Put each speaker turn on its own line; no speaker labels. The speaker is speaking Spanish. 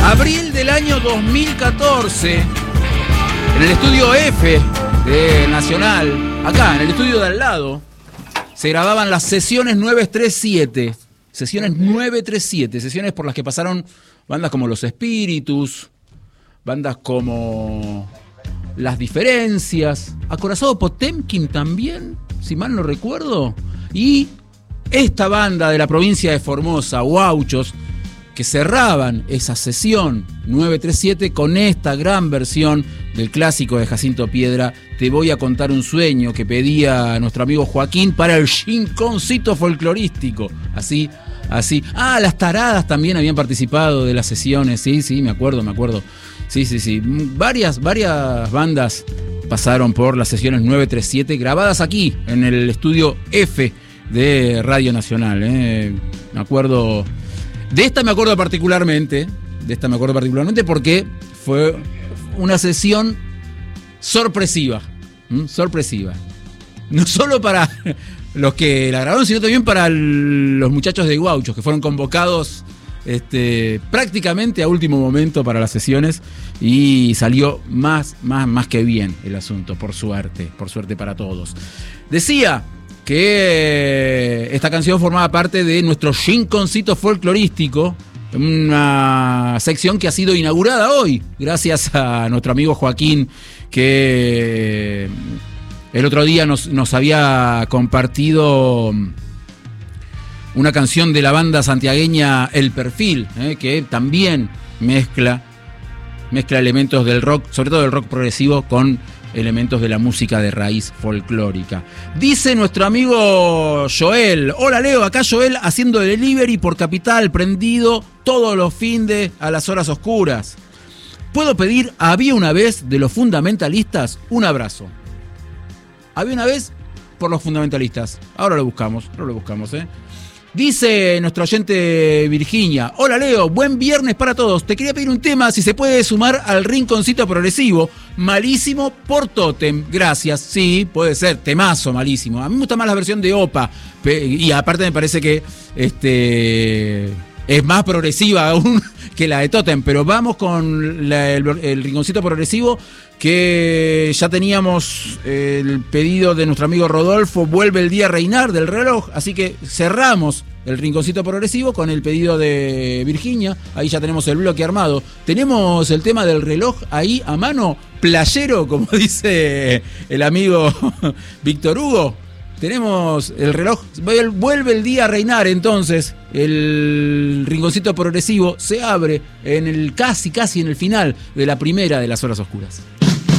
Abril del año 2014, en el estudio F de Nacional, acá en el estudio de al lado, se grababan las sesiones 937. Sesiones 937, sesiones por las que pasaron bandas como Los Espíritus, bandas como Las Diferencias, Acorazado Potemkin también, si mal no recuerdo, y esta banda de la provincia de Formosa, Guauchos, que cerraban esa sesión 937 con esta gran versión del clásico de Jacinto Piedra, Te voy a contar un sueño, que pedía nuestro amigo Joaquín para el rinconcito folclorístico. Así. Ah, Las Taradas también habían participado de las sesiones, sí, me acuerdo. Sí. Varias bandas pasaron por las sesiones 937, grabadas aquí, en el estudio F de Radio Nacional. Me acuerdo... De esta me acuerdo particularmente porque fue una sesión sorpresiva. No solo para los que la grabaron, sino también para los muchachos de Guauchos, que fueron convocados prácticamente a último momento para las sesiones, y salió más que bien el asunto, por suerte para todos. Decía que esta canción formaba parte de nuestro rinconcito folclorístico, una sección que ha sido inaugurada hoy, gracias a nuestro amigo Joaquín, que el otro día nos había compartido una canción de la banda santiagueña El Perfil, que también mezcla elementos del rock, sobre todo del rock progresivo, con elementos de la música de raíz folclórica. Dice nuestro amigo Joel: hola Leo, acá Joel haciendo delivery por Capital, prendido todos los findes a las horas oscuras. ¿Puedo pedir Había una vez de los Fundamentalistas? Un abrazo. Había una vez por los Fundamentalistas. Ahora lo buscamos. Dice nuestro oyente Virginia: hola Leo, buen viernes para todos. Te quería pedir un tema, si se puede sumar al rinconcito progresivo. Malísimo por Totem. Gracias. Sí, puede ser. Temazo, Malísimo. A mí me gusta más la versión de Opa. Y aparte me parece que es más progresiva aún que la de Totem. Pero vamos con el rinconcito progresivo, que ya teníamos el pedido de nuestro amigo Rodolfo, Vuelve el día a reinar, del reloj. Así que cerramos el rinconcito progresivo con el pedido de Virginia. Ahí ya tenemos el bloque armado. Tenemos el tema del reloj ahí a mano, playero, como dice el amigo Víctor Hugo. Tenemos el reloj, vuelve el día a reinar. Entonces el rinconcito progresivo se abre en el casi en el final de la primera de las horas oscuras.